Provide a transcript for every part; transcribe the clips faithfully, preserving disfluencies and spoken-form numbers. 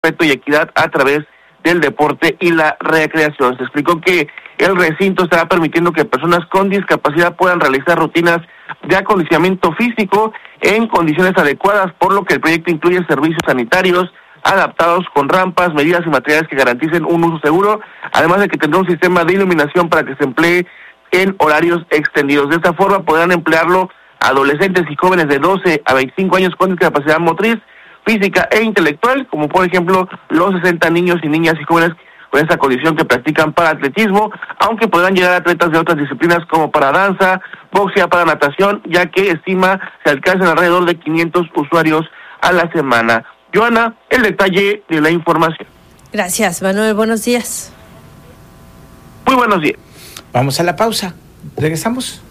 respeto y equidad a través del deporte y la recreación. Se explicó que el recinto estará permitiendo que personas con discapacidad puedan realizar rutinas de acondicionamiento físico en condiciones adecuadas, por lo que el proyecto incluye servicios sanitarios adaptados con rampas, medidas y materiales que garanticen un uso seguro, además de que tendrá un sistema de iluminación para que se emplee en horarios extendidos. De esta forma podrán emplearlo adolescentes y jóvenes de doce a veinticinco años con discapacidad motriz, física e intelectual, como por ejemplo los sesenta niños y niñas y jóvenes con esta condición que practican para atletismo, aunque podrán llegar atletas de otras disciplinas como para danza, boxeo, para natación, ya que estima se alcanzan alrededor de quinientos usuarios a la semana. Joana, el detalle de la información. Gracias, Manuel. Buenos días. Muy buenos días. Vamos a la pausa. Regresamos.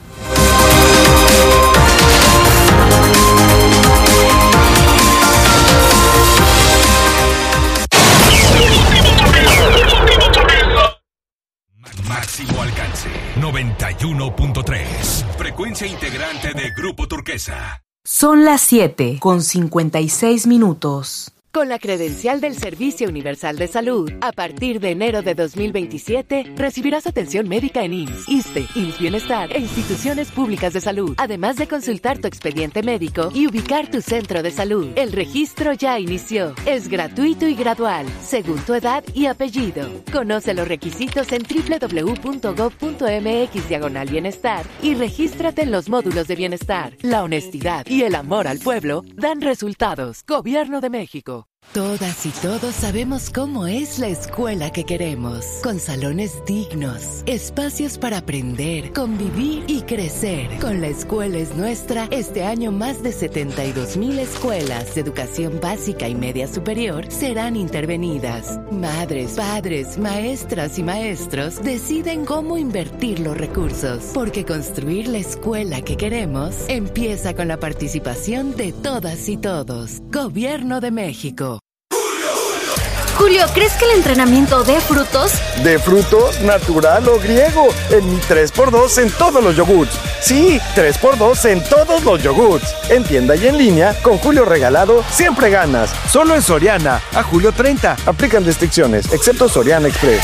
Máximo alcance, noventa y uno punto tres. Frecuencia integrante de Grupo Turquesa. Son las siete con cincuenta y seis minutos. Con la credencial del Servicio Universal de Salud, a partir de enero de dos mil veintisiete, recibirás atención médica en I M S S, ISSSTE, I M S S Bienestar e instituciones públicas de salud, además de consultar tu expediente médico y ubicar tu centro de salud. El registro ya inició. Es gratuito y gradual, según tu edad y apellido. Conoce los requisitos en doble u doble u doble u punto gob punto eme equis diagonal bienestar y regístrate en los módulos de bienestar. La honestidad y el amor al pueblo dan resultados. Gobierno de México. Todas y todos sabemos cómo es la escuela que queremos, con salones dignos, espacios para aprender, convivir y crecer. Con La Escuela es Nuestra, este año más de setenta y dos mil escuelas de educación básica y media superior serán intervenidas. Madres, padres, maestras y maestros deciden cómo invertir los recursos, porque construir la escuela que queremos empieza con la participación de todas y todos. Gobierno de México. Julio, ¿crees que el entrenamiento dé frutos? ¿De frutos, natural o griego? En mi tres por dos en todos los yogurts. Sí, tres por dos en todos los yogurts. En tienda y en línea, con Julio regalado, siempre ganas. Solo en Soriana, a julio treinta. Aplican restricciones, excepto Soriana Express.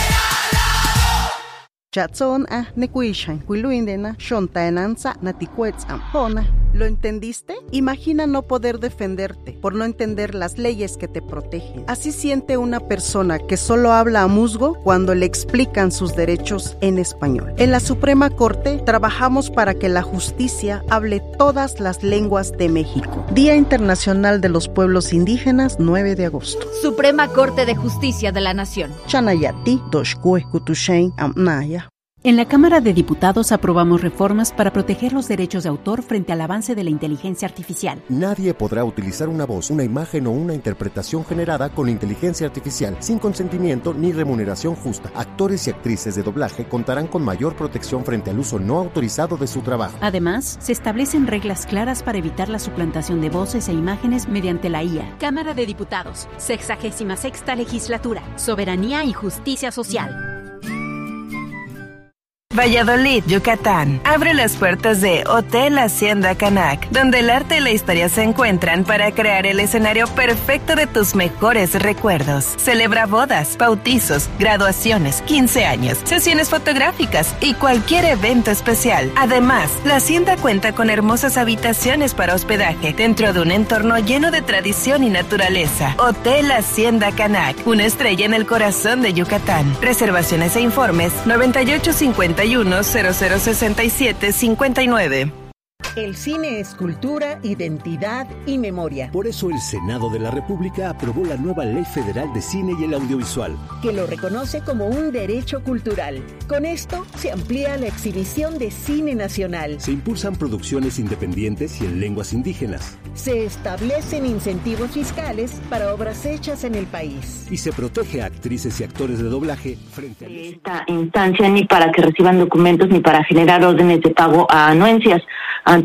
¿Lo entendiste? Imagina no poder defenderte por no entender las leyes que te protegen. Así siente una persona que solo habla a musgo cuando le explican sus derechos en español. En la Suprema Corte trabajamos para que la justicia hable todas las lenguas de México. Día Internacional de los Pueblos Indígenas, nueve de agosto. Suprema Corte de Justicia de la Nación. Chanayati, Doshkue, Kutushain, Amnaya. En la Cámara de Diputados aprobamos reformas para proteger los derechos de autor frente al avance de la inteligencia artificial. Nadie podrá utilizar una voz, una imagen o una interpretación generada con inteligencia artificial sin consentimiento ni remuneración justa. Actores y actrices de doblaje contarán con mayor protección frente al uso no autorizado de su trabajo. Además, se establecen reglas claras para evitar la suplantación de voces e imágenes mediante la I A. Cámara de Diputados, sexagésima sexta legislatura, soberanía y justicia social. Valladolid, Yucatán. Abre las puertas de Hotel Hacienda Canac, donde el arte y la historia se encuentran para crear el escenario perfecto de tus mejores recuerdos. Celebra bodas, bautizos, graduaciones, quince años, sesiones fotográficas y cualquier evento especial. Además, la hacienda cuenta con hermosas habitaciones para hospedaje dentro de un entorno lleno de tradición y naturaleza. Hotel Hacienda Canac, una estrella en el corazón de Yucatán. Reservaciones e informes noventa y ocho cincuenta y uno cero cero sesenta y siete cincuenta y nueve. El cine es cultura, identidad y memoria. Por eso el Senado de la República aprobó la nueva Ley Federal de Cine y el Audiovisual, que lo reconoce como un derecho cultural. Con esto se amplía la exhibición de cine nacional. Se impulsan producciones independientes y en lenguas indígenas. Se establecen incentivos fiscales para obras hechas en el país. Y se protege a actrices y actores de doblaje frente a esta instancia, ni para que reciban documentos ni para generar órdenes de pago a anuencias ante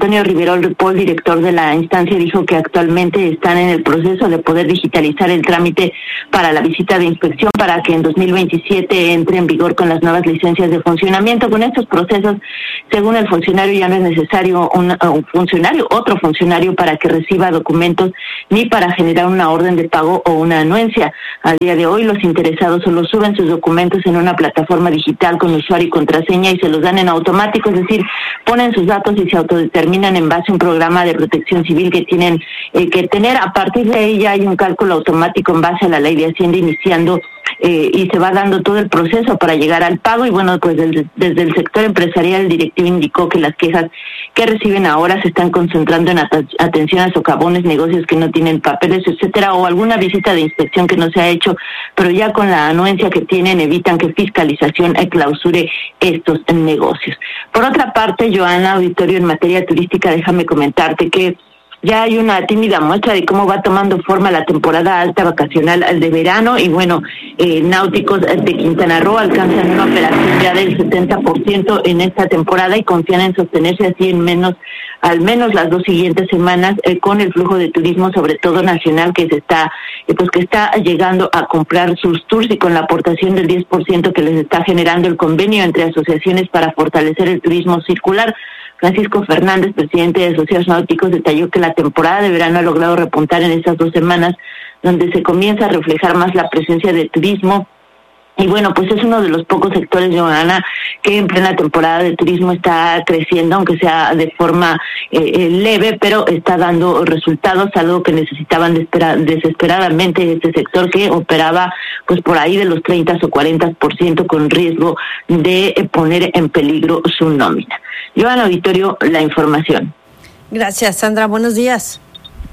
Antonio Riverol Ripoll, director de la instancia, dijo que actualmente están en el proceso de poder digitalizar el trámite para la visita de inspección para que en dos mil veintisiete entre en vigor con las nuevas licencias de funcionamiento. Con estos procesos, según el funcionario, ya no es necesario un, un funcionario, otro funcionario para que reciba documentos ni para generar una orden de pago o una anuencia. Al día de hoy, los interesados solo suben sus documentos en una plataforma digital con usuario y contraseña y se los dan en automático, es decir, ponen sus datos y se autodeterminan en base a un programa de protección civil que tienen eh, que tener. A partir de ahí ya hay un cálculo automático en base a la ley de Hacienda iniciando eh, y se va dando todo el proceso para llegar al pago. Y bueno, pues desde, desde el sector empresarial, el directivo indicó que las quejas que reciben ahora se están concentrando en at- atención a socavones, negocios que no tienen papeles, etcétera, o alguna visita de inspección que no se ha hecho, pero ya con la anuencia que tienen evitan que fiscalización clausure estos negocios. Por otra parte, Joana, auditorio, en materia turística, déjame comentarte que ya hay una tímida muestra de cómo va tomando forma la temporada alta vacacional de verano y bueno, eh, náuticos de Quintana Roo alcanzan una operación ya del setenta por ciento en esta temporada y confían en sostenerse así en menos, al menos las dos siguientes semanas eh, con el flujo de turismo, sobre todo nacional, que se está, eh, pues que está llegando a comprar sus tours y con la aportación del diez por ciento que les está generando el convenio entre asociaciones para fortalecer el turismo circular. Francisco Fernández, presidente de Socios Náuticos, detalló que la temporada de verano ha logrado repuntar en estas dos semanas, donde se comienza a reflejar más la presencia de turismo. Y bueno, pues es uno de los pocos sectores, Joana, que en plena temporada de turismo está creciendo, aunque sea de forma eh, leve, pero está dando resultados, algo que necesitaban desespera- desesperadamente este sector que operaba pues por ahí de los treinta o cuarenta por ciento con riesgo de eh, poner en peligro su nómina. Joana, auditorio, la información. Gracias, Sandra. Buenos días.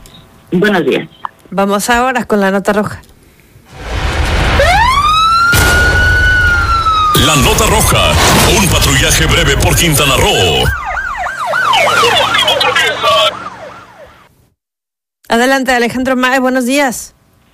Buenos días. Vamos ahora con la nota roja. La nota roja, un patrullaje breve por Quintana Roo. Adelante, Alejandro Mae, buenos días.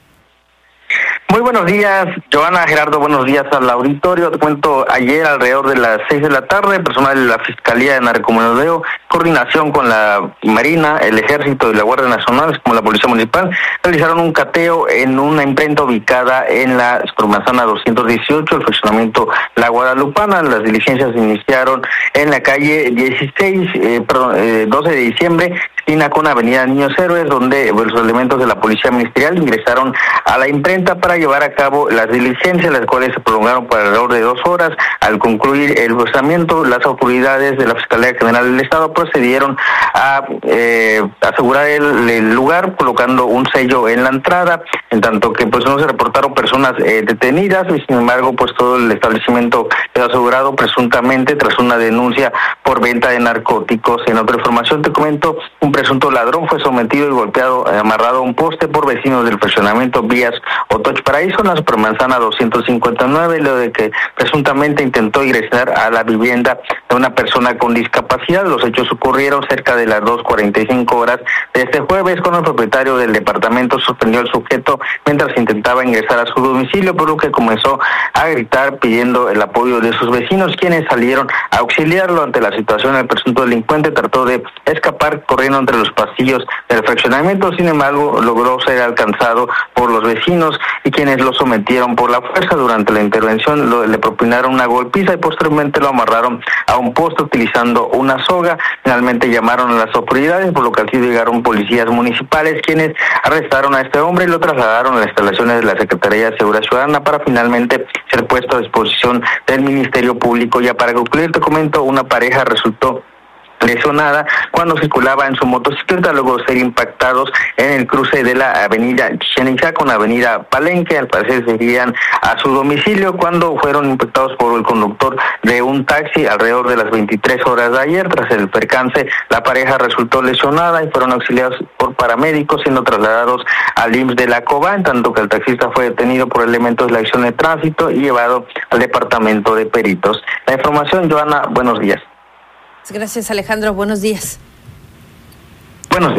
Muy buenos días, Joana, Gerardo, buenos días al auditorio. Te cuento, ayer alrededor de las seis de la tarde, personal de la Fiscalía de Narcomenudeo, coordinación con la Marina, el Ejército y la Guardia Nacional, como la Policía Municipal, realizaron un cateo en una imprenta ubicada en la Supermanzana doscientos dieciocho, el fraccionamiento La Guadalupana. Las diligencias se iniciaron en la calle dieciséis, eh, perdón, eh, doce de diciembre, esquina con Avenida Niños Héroes, donde los elementos de la Policía Ministerial ingresaron a la imprenta para llevar a cabo las diligencias, las cuales se prolongaron por alrededor de dos horas. Al concluir el procesamiento, las autoridades de la Fiscalía General del Estado procedieron a eh, asegurar el, el lugar colocando un sello en la entrada, en tanto que pues no se reportaron personas eh, detenidas, y sin embargo pues todo el establecimiento quedó asegurado presuntamente tras una denuncia por venta de narcóticos. En otra información te comento, un presunto ladrón fue sometido y golpeado, eh, amarrado a un poste por vecinos del fraccionamiento Vías Otoch Paraíso en la Supermanzana doscientos cincuenta y nueve, luego de que presuntamente intentó ingresar a la vivienda de una persona con discapacidad. Los hechos ocurrieron cerca de las dos cuarenta y cinco horas de este jueves, cuando el propietario del departamento suspendió al sujeto mientras intentaba ingresar a su domicilio, por lo que comenzó a gritar pidiendo el apoyo de sus vecinos, quienes salieron a auxiliarlo. Ante la situación, el presunto delincuente trató de escapar corriendo entre los pasillos del fraccionamiento, sin embargo logró ser alcanzado por los vecinos y quienes lo sometieron por la fuerza. Durante la intervención lo, le propinaron una golpiza y posteriormente lo amarraron a un poste utilizando una soga. Finalmente llamaron a las autoridades, por lo que así llegaron policías municipales, quienes arrestaron a este hombre y lo trasladaron a las instalaciones de la Secretaría de Seguridad Ciudadana para finalmente ser puesto a disposición del Ministerio Público. Ya para concluir te comento, una pareja resultó lesionada cuando circulaba en su motocicleta luego de ser impactados en el cruce de la avenida Chichén Itzá con la avenida Palenque. Al parecer se irían a su domicilio cuando fueron impactados por el conductor de un taxi alrededor de las veintitrés horas de ayer. Tras el percance, la pareja resultó lesionada y fueron auxiliados por paramédicos, siendo trasladados al I M S S de la Cobán, tanto que el taxista fue detenido por elementos de la acción de tránsito y llevado al departamento de peritos. La información, Joana, buenos días. Gracias, Alejandro. Buenos días. Buenos días.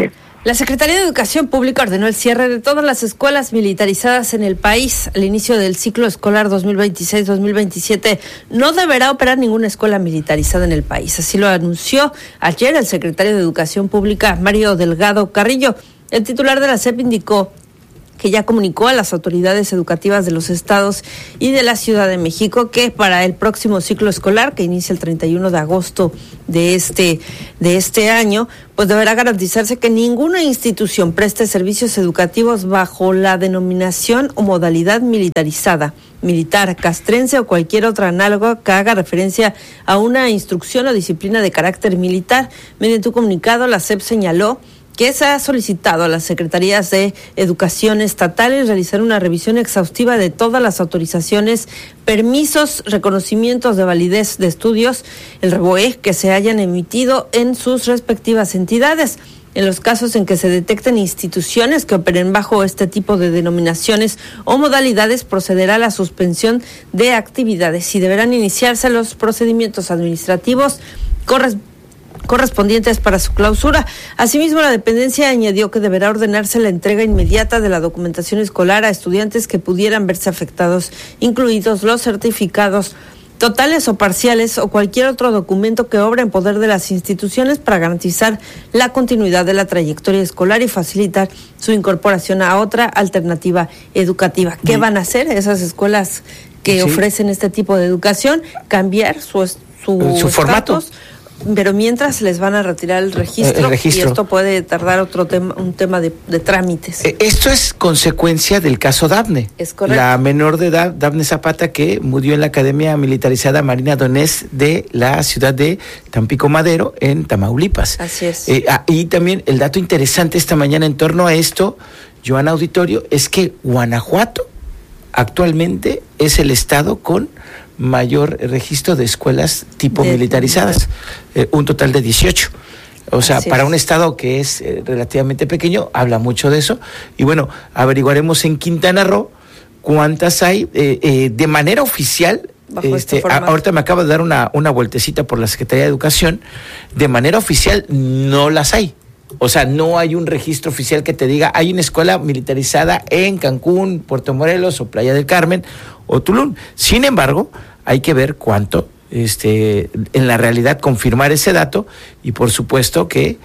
La Secretaría de Educación Pública ordenó el cierre de todas las escuelas militarizadas en el país. Al inicio del ciclo escolar dos mil veintiséis dos mil veintisiete no deberá operar ninguna escuela militarizada en el país. Así lo anunció ayer el secretario de Educación Pública, Mario Delgado Carrillo. El titular de la S E P indicó que ya comunicó a las autoridades educativas de los estados y de la Ciudad de México que para el próximo ciclo escolar, que inicia el treinta y uno de agosto de este, de este año, pues deberá garantizarse que ninguna institución preste servicios educativos bajo la denominación o modalidad militarizada, militar, castrense o cualquier otra análogo que haga referencia a una instrucción o disciplina de carácter militar. Mediante un comunicado, la S E P señaló que se ha solicitado a las secretarías de Educación estatales realizar una revisión exhaustiva de todas las autorizaciones, permisos, reconocimientos de validez de estudios, el R E B O E, que se hayan emitido en sus respectivas entidades. En los casos en que se detecten instituciones que operen bajo este tipo de denominaciones o modalidades, procederá a la suspensión de actividades y deberán iniciarse los procedimientos administrativos correspondientes correspondientes para su clausura. Asimismo, la dependencia añadió que deberá ordenarse la entrega inmediata de la documentación escolar a estudiantes que pudieran verse afectados, incluidos los certificados totales o parciales o cualquier otro documento que obre en poder de las instituciones para garantizar la continuidad de la trayectoria escolar y facilitar su incorporación a otra alternativa educativa. ¿Qué van a hacer esas escuelas que sí ofrecen este tipo de educación? Cambiar su, su, su formato. Pero mientras les van a retirar el registro, el registro. Y esto puede tardar otro tema, un tema de, de trámites. Esto es consecuencia del caso Dafne. Es correcto. La menor de edad, Dafne Zapata, que murió en la Academia Militarizada Marina Donés de la ciudad de Tampico Madero, en Tamaulipas. Así es. Eh, ah, y también el dato interesante esta mañana en torno a esto, Joana Auditorio, es que Guanajuato actualmente es el estado con mayor registro de escuelas tipo de, militarizadas, eh, un total de dieciocho. O sea, Así para es. un estado que es eh, relativamente pequeño, habla mucho de eso. Y bueno, averiguaremos en Quintana Roo cuántas hay eh, eh, de manera oficial. Bajo este, este a, ahorita me acabo de dar una, una vueltecita por la Secretaría de Educación. De manera oficial no las hay. O sea, no hay un registro oficial que te diga hay una escuela militarizada en Cancún, Puerto Morelos o Playa del Carmen o Tulum. Sin embargo, hay que ver cuánto, este, en la realidad confirmar ese dato y por supuesto que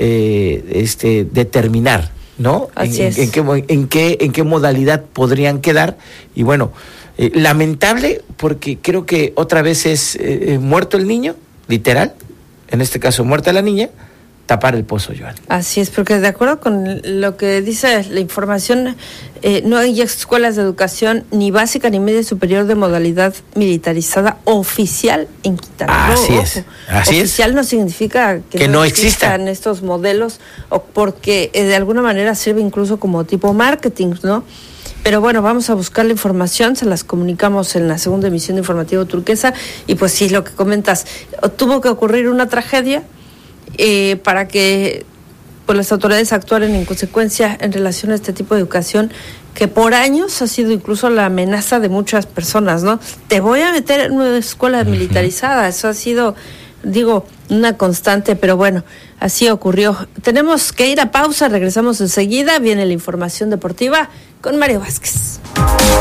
eh, este, determinar, ¿no? Así en, es. En, en, qué, en, qué, en qué modalidad podrían quedar. Y bueno, eh, lamentable porque creo que otra vez es eh, muerto el niño, literal, en este caso muerta la niña, tapar el pozo, Joan. Así es, porque de acuerdo con lo que dice la información, eh, no hay escuelas de educación ni básica ni media superior de modalidad militarizada oficial en Quintana Roo. Así es, así oficial es. No significa que, que no, no existan existan estos modelos, o porque eh, de alguna manera sirve incluso como tipo marketing, ¿no? Pero bueno, vamos a buscar la información, se las comunicamos en la segunda emisión de Informativo Turquesa, y pues sí, lo que comentas, tuvo que ocurrir una tragedia Eh, para que pues las autoridades actuaran en consecuencia en relación a este tipo de educación que por años ha sido incluso la amenaza de muchas personas, ¿no? Te voy a meter en una escuela militarizada, eso ha sido, digo, una constante, pero bueno, así ocurrió. Tenemos que ir a pausa, regresamos enseguida, viene la información deportiva con Mario Vázquez.